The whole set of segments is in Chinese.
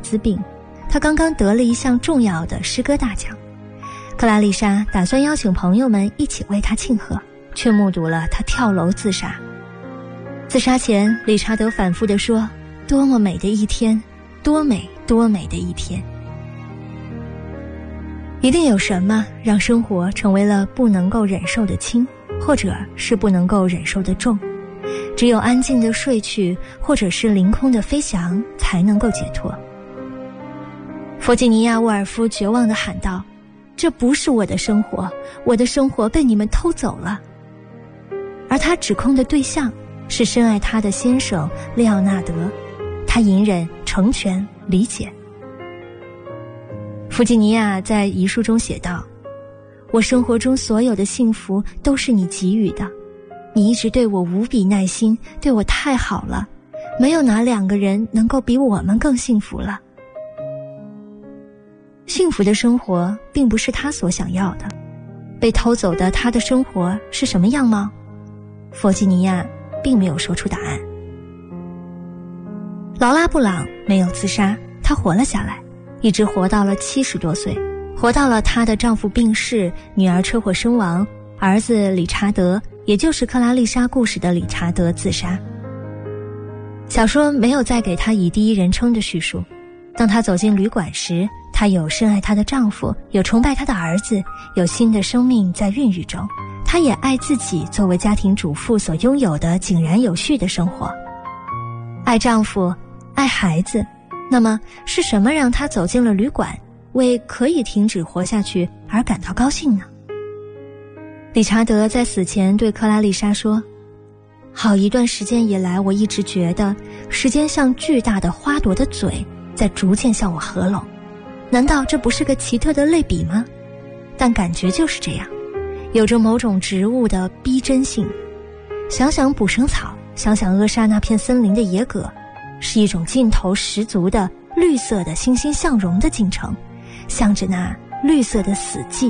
滋病，她刚刚得了一项重要的诗歌大奖。克拉丽莎打算邀请朋友们一起为她庆贺，却目睹了她跳楼自杀。自杀前，理查德反复地说：多么美的一天，多美多美的一天。一定有什么让生活成为了不能够忍受的轻，或者是不能够忍受的重。只有安静的睡去，或者是凌空的飞翔，才能够解脱。弗吉尼亚·沃尔夫绝望地喊道：这不是我的生活，我的生活被你们偷走了。而他指控的对象是深爱他的先生列奥纳德，他隐忍、成全、理解。弗吉尼亚在遗书中写道：我生活中所有的幸福都是你给予的，你一直对我无比耐心，对我太好了，没有哪两个人能够比我们更幸福了。幸福的生活并不是他所想要的，被偷走的他的生活是什么样貌？弗吉尼亚并没有说出答案。劳拉·布朗没有自杀，她活了下来，一直活到了70多岁，活到了她的丈夫病逝，女儿车祸身亡，儿子理查德，也就是克拉丽莎故事的理查德自杀。小说没有再给她以第一人称的叙述，当她走进旅馆时，她有深爱她的丈夫，有崇拜她的儿子，有新的生命在孕育中，她也爱自己作为家庭主妇所拥有的井然有序的生活。爱丈夫，爱孩子，那么是什么让她走进了旅馆，为可以停止活下去而感到高兴呢？理查德在死前对克拉丽莎说：好一段时间以来，我一直觉得时间像巨大的花朵的嘴，在逐渐向我合拢。难道这不是个奇特的类比吗？但感觉就是这样，有着某种植物的逼真性。想想捕生草，想想扼杀那片森林的野葛，是一种劲头十足的绿色的欣欣向荣的进程，向着那绿色的死寂。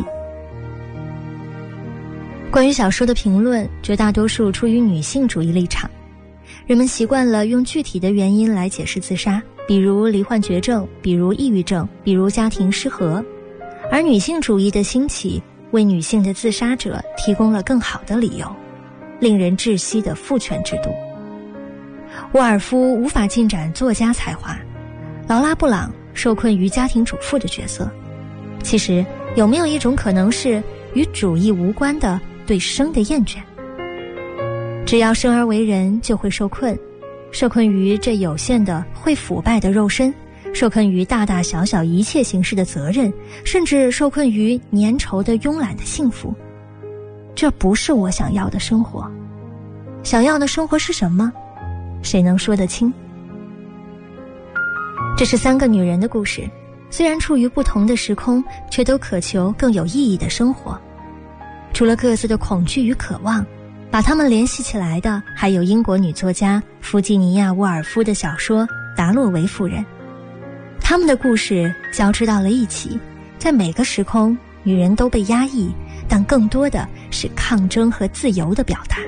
关于小说的评论，绝大多数出于女性主义立场。人们习惯了用具体的原因来解释自杀，比如罹患绝症，比如抑郁症，比如家庭失和。而女性主义的兴起，为女性的自杀者提供了更好的理由，令人窒息的父权制度。沃尔夫无法进展作家才华，劳拉·布朗受困于家庭主妇的角色。其实有没有一种可能是与主义无关的对生的厌倦？只要生而为人，就会受困，受困于这有限的会腐败的肉身，受困于大大小小一切形式的责任，甚至受困于粘稠的慵懒的幸福。这不是我想要的生活。想要的生活是什么？谁能说得清？这是3个女人的故事，虽然处于不同的时空，却都渴求更有意义的生活。除了各自的恐惧与渴望，把她们联系起来的还有英国女作家弗吉尼亚·沃尔夫的小说《达洛维夫人》。她们的故事交织到了一起，在每个时空，女人都被压抑，但更多的是抗争和自由的表达。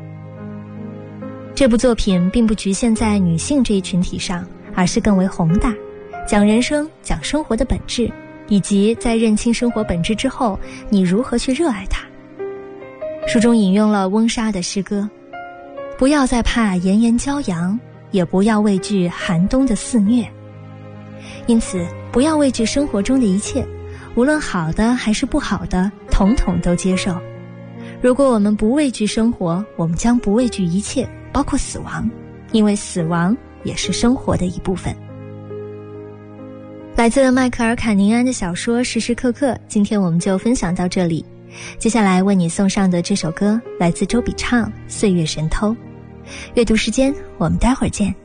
这部作品并不局限在女性这一群体上，而是更为宏大，讲人生，讲生活的本质，以及在认清生活本质之后，你如何去热爱它。书中引用了翁莎的诗歌：不要再怕炎炎骄阳，也不要畏惧寒冬的肆虐。因此，不要畏惧生活中的一切，无论好的还是不好的，统统都接受。如果我们不畏惧生活，我们将不畏惧一切，包括死亡，因为死亡也是生活的一部分。来自迈克尔·坎宁安的小说《时时刻刻》，今天我们就分享到这里。接下来为你送上的这首歌来自周笔畅《岁月神偷》。阅读时间，我们待会儿见。